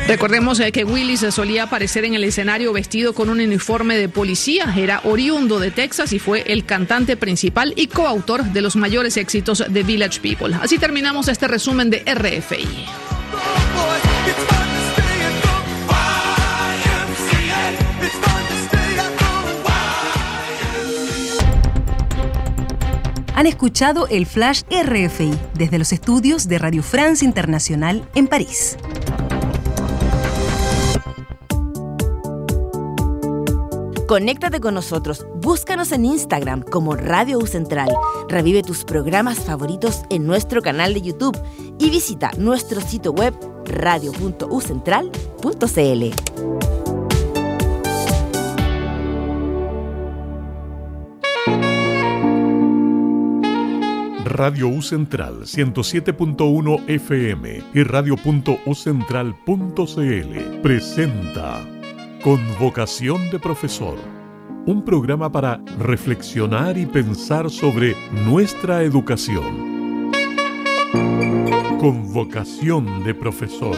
Recordemos que Willis solía aparecer en el escenario vestido con un uniforme de policía. Era oriundo de Texas y fue el cantante principal y coautor de los mayores éxitos de Village People. Así terminamos este resumen de RFI. Han escuchado el Flash RFI desde los estudios de Radio France Internacional en París. Conéctate con nosotros, búscanos en Instagram como Radio U Central, revive tus programas favoritos en nuestro canal de YouTube y visita nuestro sitio web radio.ucentral.cl. Radio U Central 107.1 FM y radio.ucentral.cl presenta Convocación de Profesor, un programa para reflexionar y pensar sobre nuestra educación. Convocación de Profesor.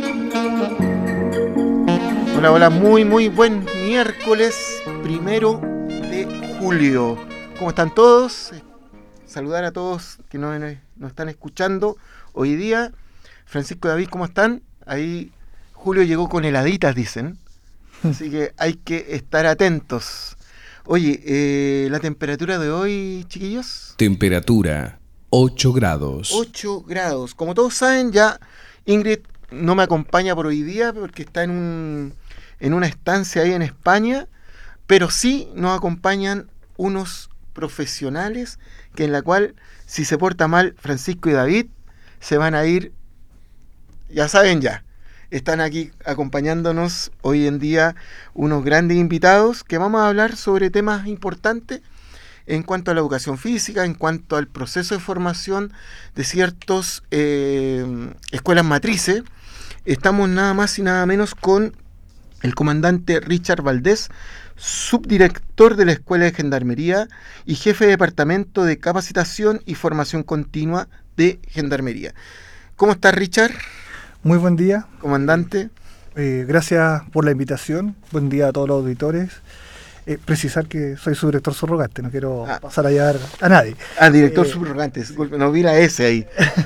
Hola, hola, muy buen miércoles 1 de julio. ¿Cómo están todos? Saludar a todos que nos están escuchando hoy día. Francisco y David, ¿cómo están? Ahí Julio llegó con heladitas, dicen. Así que hay que estar atentos. Oye, la temperatura de hoy, chiquillos. Temperatura 8 grados. 8 grados. Como todos saben, ya Ingrid no me acompaña por hoy día porque está en una estancia ahí en España, pero sí nos acompañan unos profesionales que en la cual, si se porta mal Francisco y David, se van a ir, ya saben ya. Están aquí acompañándonos hoy en día unos grandes invitados que vamos a hablar sobre temas importantes en cuanto a la educación física, en cuanto al proceso de formación de ciertas escuelas matrices. Estamos nada más y nada menos con el comandante Richard Valdés, subdirector de la Escuela de Gendarmería y jefe de Departamento de Capacitación y Formación Continua de Gendarmería. ¿Cómo estás, Richard? Muy buen día. Comandante. Gracias por la invitación. Buen día a todos los auditores. Precisar que soy subdirector subrogante, no quiero pasar a llevar a nadie. Director subrogante, disculpe, no vi la S ahí.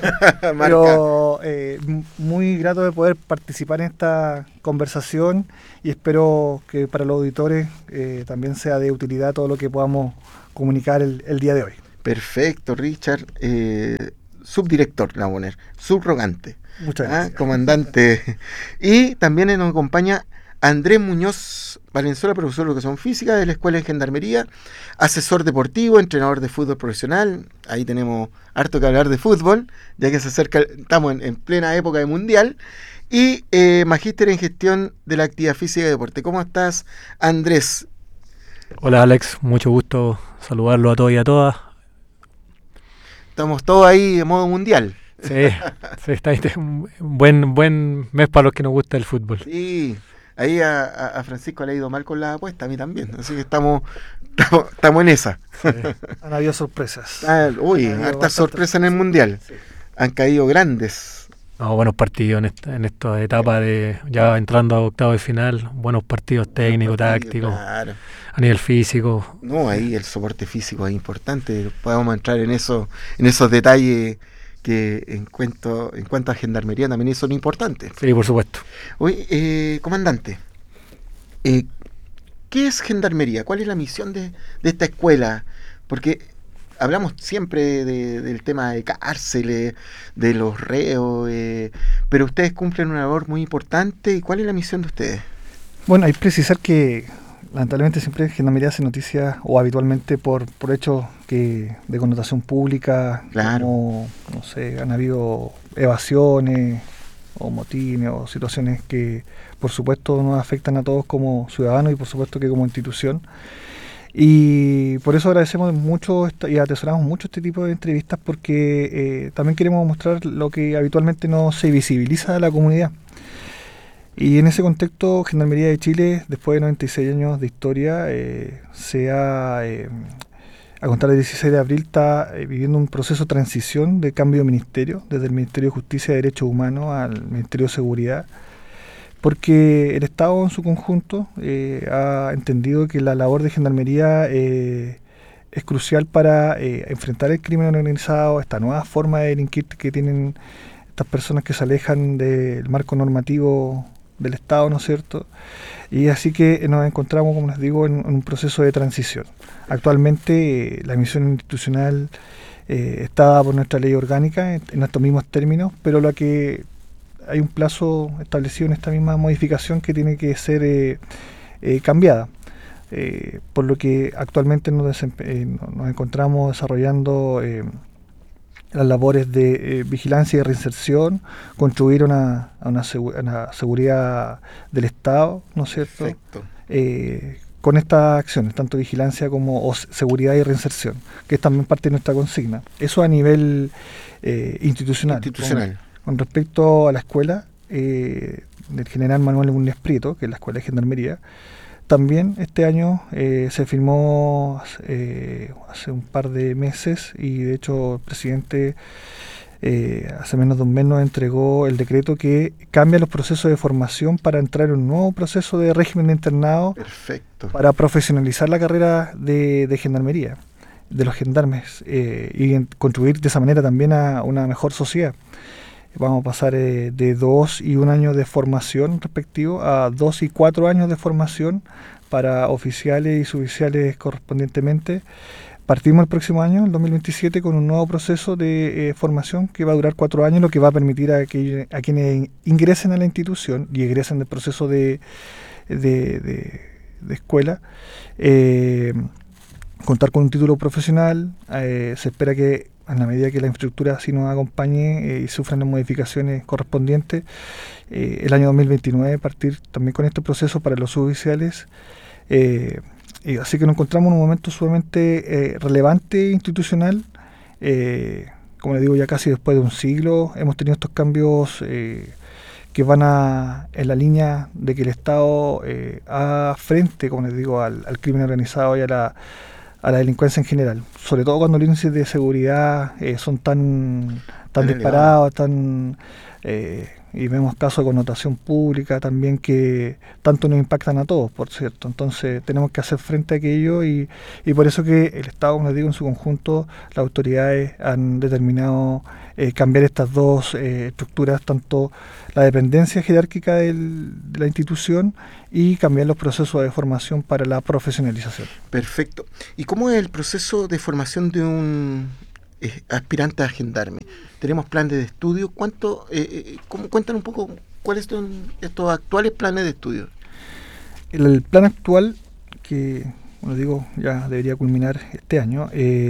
Pero muy grato de poder participar en esta conversación y espero que para los auditores también sea de utilidad todo lo que podamos comunicar el día de hoy. Perfecto, Richard. Subdirector, la voy a poner, subrogante. Muchas gracias. Comandante. Y también nos acompaña Andrés Muñoz Valenzuela, profesor de Educación Física de la Escuela de Gendarmería, asesor deportivo, entrenador de fútbol profesional. Ahí tenemos harto que hablar de fútbol, ya que se acerca, estamos en plena época de mundial. Y magíster en gestión de la actividad física y deporte. ¿Cómo estás, Andrés? Hola, Alex, mucho gusto saludarlo a todos y a todas. Estamos todos ahí de modo mundial. Sí, está un buen mes para los que nos gusta el fútbol. Sí. Ahí a Francisco le ha ido mal con la apuesta, a mí también. Así que estamos en esa. Sí. Han habido sorpresas. Hartas sorpresas en el Mundial. Sí. Han caído grandes. No, buenos partidos en esta etapa de ya entrando a octavos de final. Buenos partidos técnicos, tácticos, claro. A nivel físico. No, ahí el soporte físico es importante. Podemos entrar en esos detalles que en cuanto a gendarmería también son importantes. Sí, por supuesto. Oye, comandante, ¿qué es gendarmería? ¿Cuál es la misión de esta escuela? Porque hablamos siempre del tema de cárceles, de los reos, pero ustedes cumplen una labor muy importante. ¿Y cuál es la misión de ustedes? Bueno, hay que precisar que lamentablemente siempre Gendarmería hace noticias o habitualmente por hechos que de connotación pública, claro. Como, no sé, han habido evasiones o motines o situaciones que por supuesto nos afectan a todos como ciudadanos y por supuesto que como institución. Y por eso agradecemos mucho y atesoramos mucho este tipo de entrevistas porque también queremos mostrar lo que habitualmente no se visibiliza a la comunidad. Y en ese contexto, Gendarmería de Chile, después de 96 años de historia, a contar del 16 de abril, está viviendo un proceso de transición de cambio de ministerio, desde el Ministerio de Justicia y Derechos Humanos al Ministerio de Seguridad, porque el Estado en su conjunto ha entendido que la labor de gendarmería es crucial para enfrentar el crimen organizado, esta nueva forma de delinquir que tienen estas personas que se alejan del marco normativo del Estado, ¿no es cierto? Y así que nos encontramos, como les digo, en un proceso de transición. Actualmente la misión institucional está dada por nuestra ley orgánica en estos mismos términos, pero lo que hay un plazo establecido en esta misma modificación que tiene que ser cambiada. Por lo que actualmente nos encontramos desarrollando las labores de vigilancia y reinserción, contribuir a una seguridad del Estado, ¿no es cierto? Con estas acciones, tanto vigilancia como seguridad y reinserción, que es también parte de nuestra consigna. Eso a nivel institucional. Con respecto a la escuela del general Manuel Bulnes Prieto, que es la escuela de gendarmería, también este año se firmó hace un par de meses, y de hecho el presidente hace menos de un mes nos entregó el decreto que cambia los procesos de formación para entrar en un nuevo proceso de régimen de internado. Perfecto. Para profesionalizar la carrera de gendarmería, de los gendarmes, y contribuir de esa manera también a una mejor sociedad. Vamos a pasar de 2 y 1 año de formación respectivo a 2 y 4 años de formación para oficiales y suboficiales correspondientemente. Partimos el próximo año, el 2027, con un nuevo proceso de formación que va a durar 4 años, lo que va a permitir a quienes ingresen a la institución y egresen del proceso de escuela, contar con un título profesional. Se espera que en la medida que la infraestructura así nos acompañe y sufran las modificaciones correspondientes, el año 2029 partir también con este proceso para los suboficiales. Así que nos encontramos en un momento sumamente relevante institucional. Como les digo, ya casi después de un siglo hemos tenido estos cambios que van en la línea de que el Estado haga frente, como les digo, al crimen organizado y a la delincuencia en general, sobre todo cuando los índices de seguridad son tan disparados, y vemos casos de connotación pública también que tanto nos impactan a todos, por cierto. Entonces tenemos que hacer frente a aquello, y por eso que el Estado, como les digo, en su conjunto, las autoridades han determinado cambiar estas dos estructuras, tanto la dependencia jerárquica de la institución y cambiar los procesos de formación para la profesionalización. Perfecto. ¿Y cómo es el proceso de formación de un aspirante a gendarme? Tenemos planes de estudio. Cuentan un poco cuáles son estos actuales planes de estudio. El plan actual, que, como digo, ya debería culminar este año,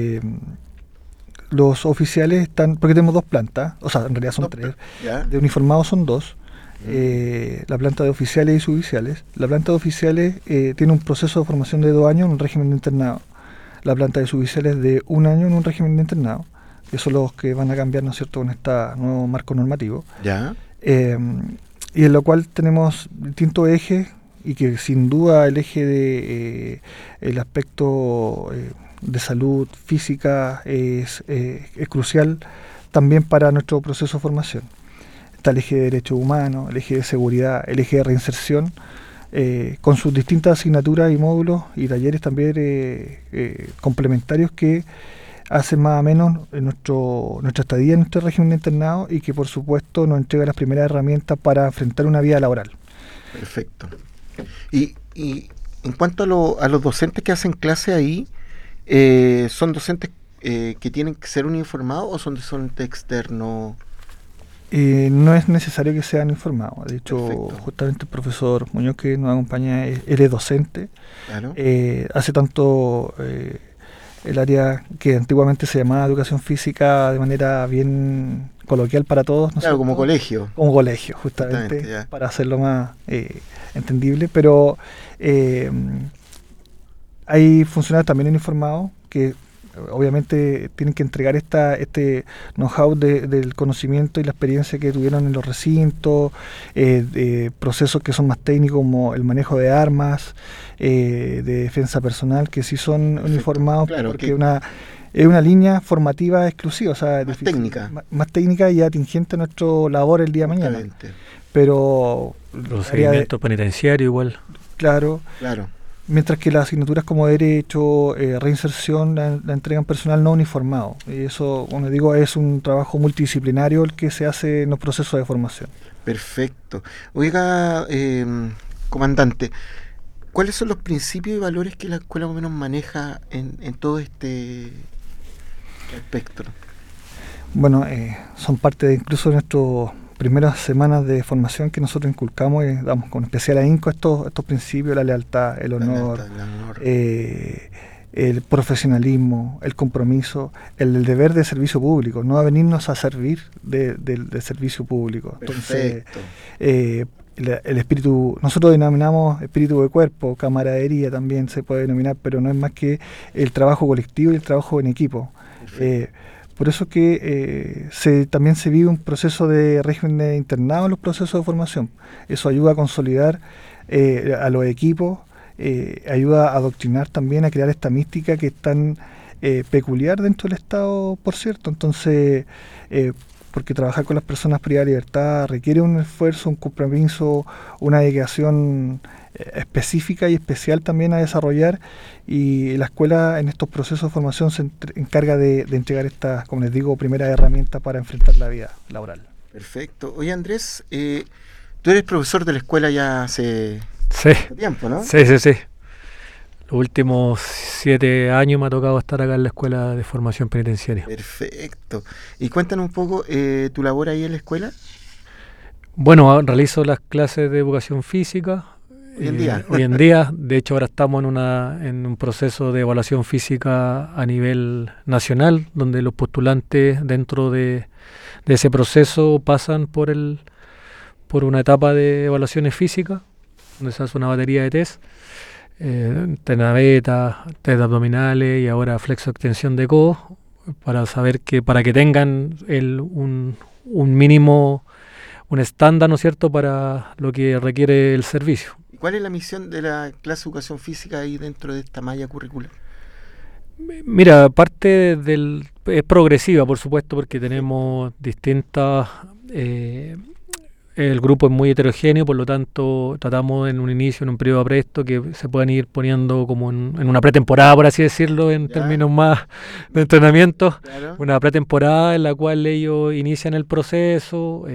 los oficiales están, porque tenemos 2 plantas, o sea, en realidad son 3, de uniformados son 2, la planta de oficiales y suboficiales. La planta de oficiales tiene un proceso de formación de 2 años en un régimen de internado. La planta de suboficiales de 1 año en un régimen de internado, que son los que van a cambiar, ¿no es cierto?, con este nuevo marco normativo. Y en lo cual tenemos distintos ejes, y que sin duda el eje de el aspecto de salud física es crucial también para nuestro proceso de formación. Está el eje de derechos humanos, el eje de seguridad, el eje de reinserción, con sus distintas asignaturas y módulos y talleres también complementarios que hacen más o menos nuestra estadía en nuestro régimen de internado, y que por supuesto nos entrega las primeras herramientas para enfrentar una vida laboral. Perfecto. Y en cuanto a los docentes que hacen clase ahí, ¿son docentes que tienen que ser uniformados o son docentes externos? No es necesario que sean informados. De hecho, perfecto, justamente el profesor Muñoz, que nos acompaña, él es docente. Claro. Hace tanto el área que antiguamente se llamaba educación física de manera bien coloquial para todos. ¿No? Claro, como colegio. Como colegio, justamente para hacerlo más entendible. Pero hay funcionarios también uniformados que obviamente tienen que entregar este know-how del conocimiento y la experiencia que tuvieron en los recintos, de procesos que son más técnicos como el manejo de armas, de defensa personal, que sí son uniformados, claro, porque es una línea formativa exclusiva, o sea, más técnica y atingente a nuestra labor el día de mañana. Pero Procedimientos penitenciarios igual. Claro. Claro. Mientras que las asignaturas como derecho, reinserción, la entregan personal no uniformado. Y eso, como digo, es un trabajo multidisciplinario el que se hace en los procesos de formación. Perfecto. Oiga, comandante, ¿cuáles son los principios y valores que la escuela más o menos maneja en todo este espectro? Bueno, son parte de incluso de nuestras primeras semanas de formación que nosotros inculcamos y damos con especial ahínco estos principios: la lealtad, el honor, el profesionalismo, el compromiso, el deber de servicio público, no a venirnos a servir del servicio público. Perfecto. Entonces, el espíritu, nosotros denominamos espíritu de cuerpo, camaradería también se puede denominar, pero no es más que el trabajo colectivo y el trabajo en equipo. Por eso que también se vive un proceso de régimen de internado en los procesos de formación. Eso ayuda a consolidar a los equipos, ayuda a adoctrinar también, a crear esta mística que es tan peculiar dentro del Estado, por cierto. Entonces, porque trabajar con las personas privadas de libertad requiere un esfuerzo, un compromiso, una dedicación específica y especial también a desarrollar, y la escuela en estos procesos de formación se encarga de entregar estas, como les digo, primeras herramientas para enfrentar la vida laboral. Perfecto. Oye, Andrés, tú eres profesor de la escuela ya hace tiempo, ¿no? Sí. Los últimos 7 años me ha tocado estar acá en la Escuela de Formación Penitenciaria. Perfecto. Y cuéntanos un poco tu labor ahí en la escuela. Bueno, realizo las clases de educación física. Hoy en día, de hecho, ahora estamos en un proceso de evaluación física a nivel nacional, donde los postulantes dentro de ese proceso pasan por una etapa de evaluaciones físicas, donde se hace una batería de test, test naveta, test abdominales y ahora flexo-extensión de codo, para que tengan un mínimo, un estándar, ¿no es cierto?, para lo que requiere el servicio. ¿Cuál es la misión de la clase de educación física ahí dentro de esta malla curricular? Mira, es progresiva, por supuesto, porque tenemos distintas... el grupo es muy heterogéneo, por lo tanto tratamos en un inicio, en un periodo de apresto, que se puedan ir poniendo como en una pretemporada, por así decirlo, en términos más de entrenamiento. Claro. Una pretemporada en la cual ellos inician el proceso,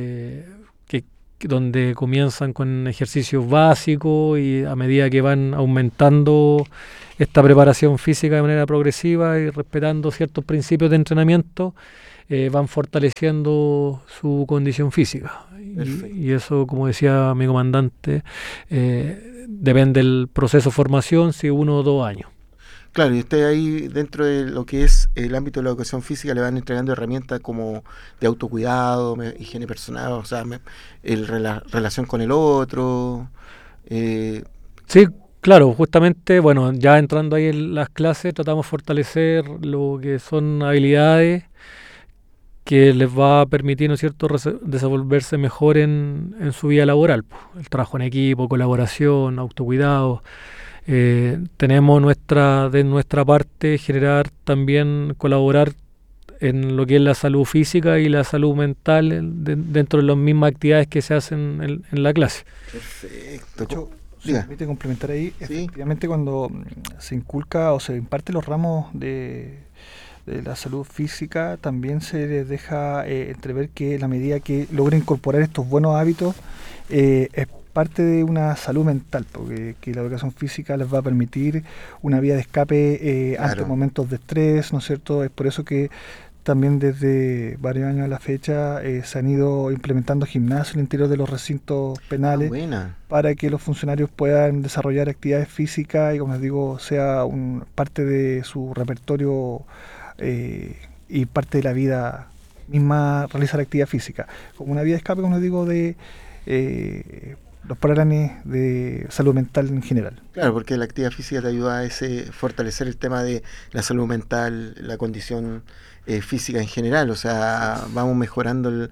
donde comienzan con ejercicios básicos y a medida que van aumentando esta preparación física de manera progresiva y respetando ciertos principios de entrenamiento, van fortaleciendo su condición física. Y eso, como decía mi comandante, depende del proceso de formación, si 1 o 2 años. Claro, y usted ahí dentro de lo que es el ámbito de la educación física le van entregando herramientas como de autocuidado, higiene personal, o sea, relación con el otro. Sí, claro, justamente, bueno, ya entrando ahí en las clases tratamos de fortalecer lo que son habilidades que les va a permitir, ¿no es cierto?, desenvolverse mejor en su vida laboral, pues. El trabajo en equipo, colaboración, autocuidado. Tenemos de nuestra parte colaborar en lo que es la salud física y la salud mental dentro de las mismas actividades que se hacen en la clase. Perfecto. De hecho, si me permite complementar ahí, efectivamente cuando se inculca o se imparte los ramos de la salud física, también se les deja entrever que en la medida que logren incorporar estos buenos hábitos, es parte de una salud mental, porque que la educación física les va a permitir una vía de escape ante momentos de estrés, ¿no es cierto? Es por eso que también desde varios años a la fecha se han ido implementando gimnasios en el interior de los recintos penales para que los funcionarios puedan desarrollar actividades físicas y, como les digo, sea parte de su repertorio y parte de la vida misma realizar actividad física, como una vía de escape, como les digo, de los planes de salud mental en general. Claro, porque la actividad física te ayuda a fortalecer el tema de la salud mental, la condición física en general, o sea, vamos mejorando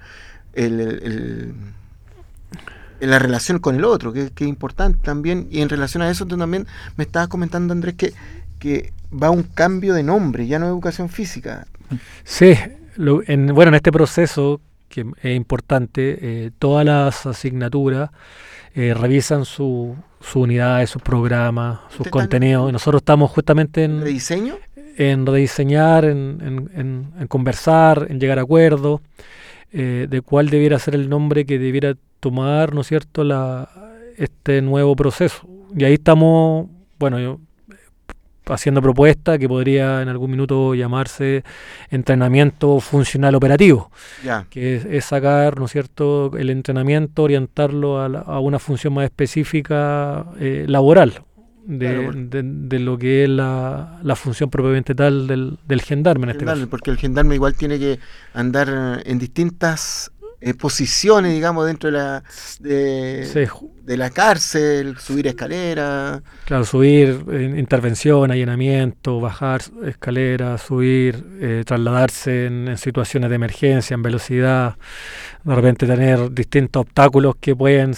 la relación con el otro, que es importante también, y en relación a eso tú también me estabas comentando, Andrés, que va un cambio de nombre, ya no educación física. Sí, en este proceso que es importante, todas las asignaturas revisan sus unidades, sus programas, sus contenidos. Y nosotros estamos justamente en ¿Rediseño? En rediseñar, en conversar, en llegar a acuerdos de cuál debiera ser el nombre que debiera tomar, ¿no es cierto?, este nuevo proceso. Y ahí estamos, yo haciendo propuestas que podría en algún minuto llamarse entrenamiento funcional operativo, que es sacar, ¿no es cierto?, el entrenamiento, orientarlo a una función más específica laboral de lo que es la función propiamente tal del gendarme en este caso. Porque el gendarme igual tiene que andar en distintas posiciones, digamos, dentro de la cárcel, subir escaleras. Claro, subir, intervención, allanamiento, bajar escaleras, subir, trasladarse en situaciones de emergencia, en velocidad, de repente tener distintos obstáculos que pueden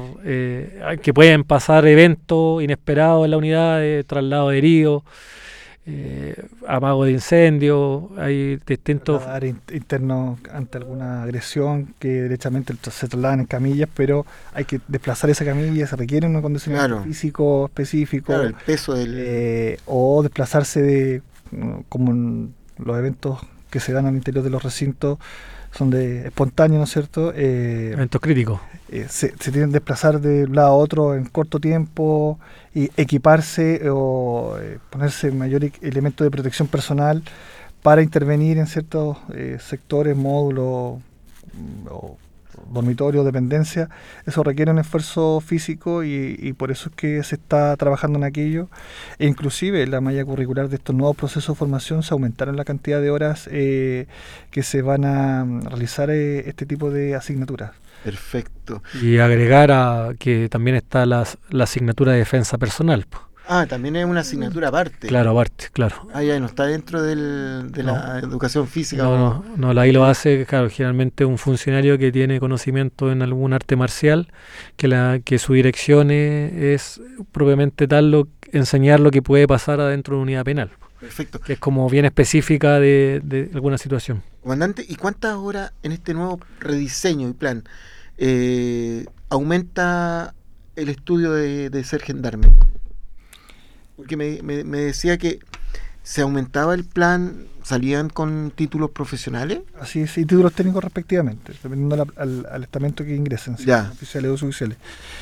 pasar eventos inesperados en la unidad, de traslado de heridos, amago de incendio, hay distintos internos ante alguna agresión que derechamente se trasladan en camillas, pero hay que desplazar esa camilla, se requiere un acondicionamiento físico específico, el peso o desplazarse como en los eventos que se dan al interior de los recintos son espontáneos, ¿no es cierto? Eventos críticos. Se tienen que desplazar de un lado a otro en corto tiempo y equiparse o ponerse mayor elemento de protección personal para intervenir en ciertos sectores, módulos o dormitorios, dependencia. Eso requiere un esfuerzo físico y por eso es que se está trabajando en aquello. E inclusive en la malla curricular de estos nuevos procesos de formación se aumentaron la cantidad de horas que se van a realizar este tipo de asignaturas. Perfecto. Y agregar a que también está la asignatura de defensa personal. También es una asignatura aparte. Claro, aparte, claro. Ya no está dentro de la educación física. No, ahí lo hace, claro, generalmente un funcionario que tiene conocimiento en algún arte marcial, que su dirección es propiamente tal, enseñar lo que puede pasar adentro de una unidad penal. Perfecto. Que es como bien específica de alguna situación. Comandante, ¿y cuántas horas en este nuevo rediseño y plan aumenta el estudio de ser gendarme? Porque me decía que se aumentaba el plan, salían con títulos profesionales. Así es, y títulos técnicos respectivamente, dependiendo al estamento que ingresen, oficiales o suboficiales.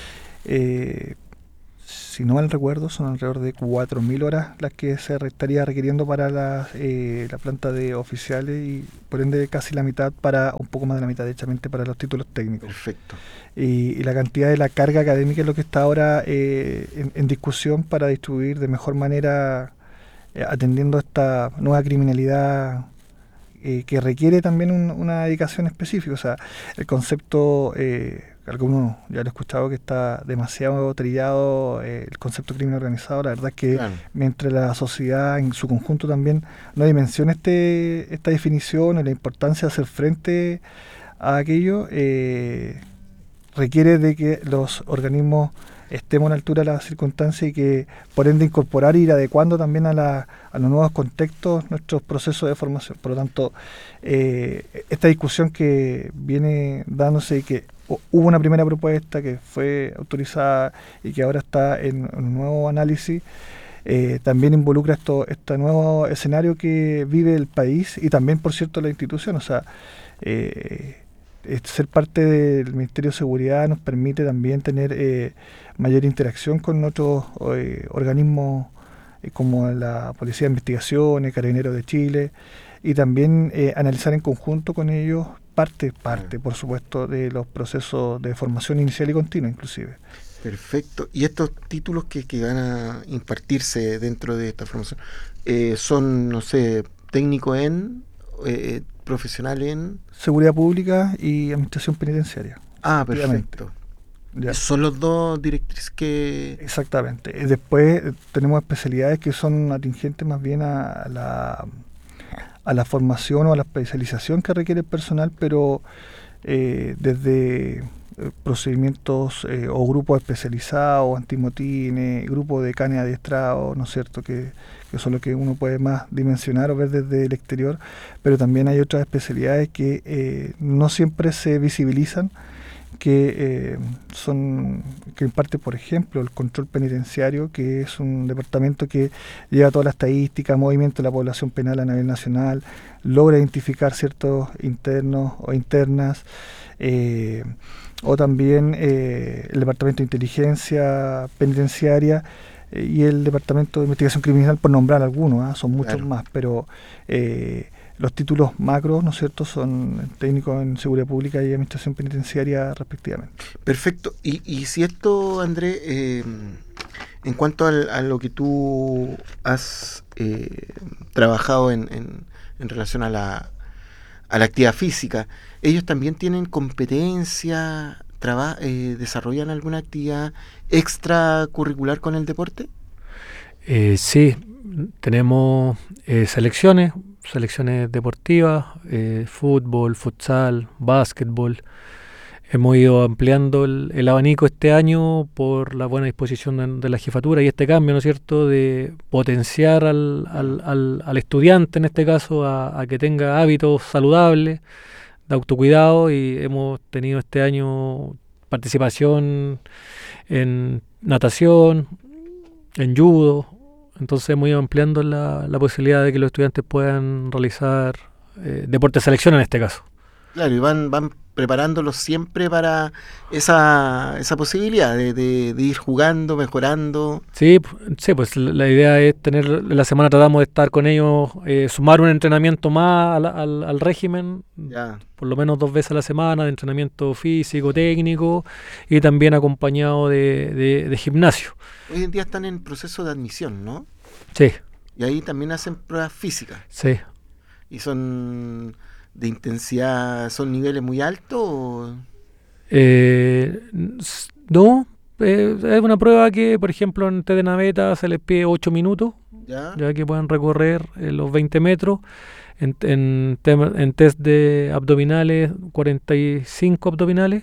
Si no mal recuerdo, son alrededor de 4.000 horas las que se estaría requiriendo para la planta de oficiales y por ende casi la mitad, un poco más de la mitad, derechamente, para los títulos técnicos. Perfecto. Y la cantidad de la carga académica es lo que está ahora en discusión para distribuir de mejor manera, atendiendo a esta nueva criminalidad que requiere también una dedicación específica. O sea, el concepto, algunos ya lo he escuchado, que está demasiado trillado, el concepto de crimen organizado. La verdad es que mientras la sociedad en su conjunto también no dimensiona esta definición y la importancia de hacer frente a aquello, requiere de que los organismos estemos a la altura de las circunstancias y que por ende incorporar y ir adecuando también a los nuevos contextos nuestros procesos de formación. Por lo tanto, esta discusión que viene dándose y que hubo una primera propuesta que fue autorizada y que ahora está en un nuevo análisis, también involucra este nuevo escenario que vive el país y también, por cierto, la institución. O sea, ser parte del Ministerio de Seguridad nos permite también tener mayor interacción con otros organismos como la Policía de Investigaciones, Carabineros de Chile, y también analizar en conjunto con ellos parte, por supuesto, de los procesos de formación inicial y continua, inclusive. Perfecto. ¿Y estos títulos que van a impartirse dentro de esta formación son, no sé, técnico profesional en seguridad pública y administración penitenciaria? Perfecto. Son los dos directrices que... Exactamente. Después tenemos especialidades que son atingentes más bien a la formación o a la especialización que requiere el personal, pero desde procedimientos o grupos especializados, antimotines, grupos de canes adiestrados, ¿no es cierto?, que son lo que uno puede más dimensionar o ver desde el exterior, pero también hay otras especialidades que no siempre se visibilizan, que imparte, por ejemplo, el control penitenciario, que es un departamento que lleva toda la estadística, movimiento de la población penal a nivel nacional, logra identificar ciertos internos o internas, o también el departamento de inteligencia penitenciaria y el departamento de investigación criminal, por nombrar algunos, son muchos más, pero los títulos macros, ¿no es cierto?, son técnicos en seguridad pública y administración penitenciaria respectivamente. Perfecto. Y si esto, Andrés, en cuanto a lo que tú has trabajado en relación a la actividad física, ¿ellos también tienen competencia, desarrollan alguna actividad extracurricular con el deporte? Sí, tenemos selecciones deportivas, fútbol, futsal, básquetbol. Hemos ido ampliando el abanico este año por la buena disposición de la jefatura y este cambio, ¿no es cierto?, de potenciar al estudiante, en este caso, a que tenga hábitos saludables, de autocuidado, y hemos tenido este año participación en natación, en judo. Entonces hemos ido ampliando la posibilidad de que los estudiantes puedan realizar deporte de selección en este caso. Claro, y van preparándolos siempre para esa posibilidad de ir jugando, mejorando. Sí, pues la idea es la semana tratamos de estar con ellos, sumar un entrenamiento más al régimen, ya, por lo menos 2 veces a la semana, de entrenamiento físico, técnico, y también acompañado de gimnasio. Hoy en día están en proceso de admisión, ¿no? Sí. Y ahí también hacen pruebas físicas. Sí. ¿Y son de intensidad, son niveles muy altos? No, es una prueba que, por ejemplo, en test de naveta se les pide 8 minutos, ya que pueden recorrer los 20 metros. En test de abdominales, 45 abdominales.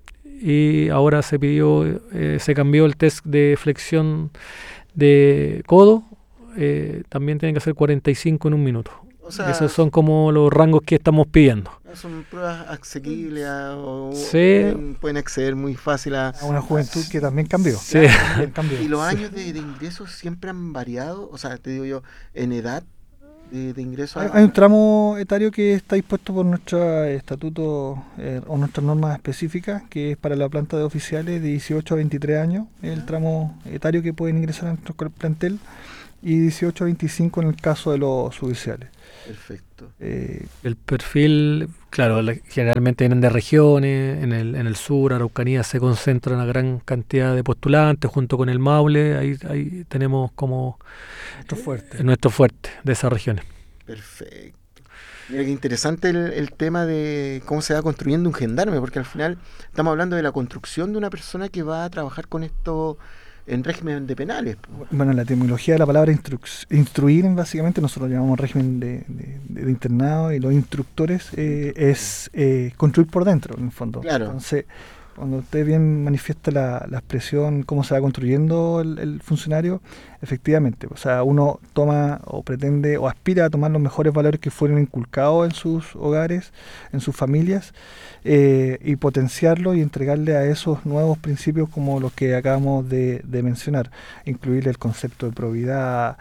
Y ahora se cambió el test de flexión de codo, también tienen que hacer 45 en un minuto. O sea, esos son como los rangos que estamos pidiendo. Son pruebas asequibles sí. Pueden acceder muy fácil a una juventud que también cambió. Sí. ¿Y los años de ingreso siempre han variado? O sea, te digo yo, en edad de ingreso. Hay un tramo etario que está dispuesto por nuestro estatuto o nuestras normas específicas, que es para la planta de oficiales de 18 a 23 años, el tramo etario que pueden ingresar a nuestro plantel, y 18 a 25 en el caso de los suboficiales. Perfecto. El perfil, claro, generalmente vienen de regiones, en el sur, Araucanía, se concentra una gran cantidad de postulantes junto con el Maule, ahí tenemos como nuestro fuerte de esas regiones. Perfecto. Mira qué interesante el tema de cómo se va construyendo un gendarme, porque al final estamos hablando de la construcción de una persona que va a trabajar con esto en régimen de penales. Bueno, la etimología de la palabra instruir, básicamente, nosotros llamamos régimen de internado, y los instructores es construir por dentro, en el fondo. Claro. Entonces, cuando usted bien manifiesta la expresión, cómo se va construyendo el funcionario, efectivamente, o sea, uno toma o pretende o aspira a tomar los mejores valores que fueron inculcados en sus hogares, en sus familias, y potenciarlo y entregarle a esos nuevos principios como los que acabamos de mencionar, incluirle el concepto de probidad,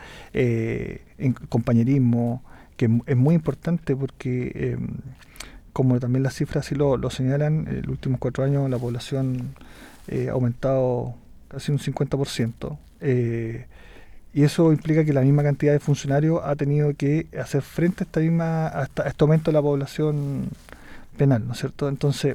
compañerismo, que es muy importante porque como también las cifras sí lo señalan, en los últimos 4 años la población ha aumentado casi un 50%, y eso implica que la misma cantidad de funcionarios ha tenido que hacer frente a este aumento de la población penal, ¿no es cierto? Entonces,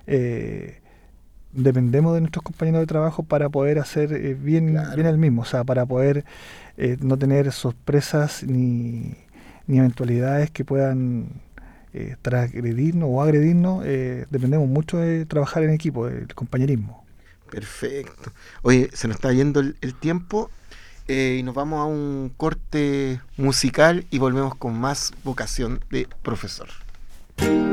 dependemos de nuestros compañeros de trabajo para poder hacer bien el mismo, o sea, para poder no tener sorpresas ni eventualidades que puedan transgredirnos o agredirnos. Dependemos mucho de trabajar en equipo, del compañerismo. Perfecto. Oye, se nos está yendo el tiempo, y nos vamos a un corte musical y volvemos con más vocación de profesor.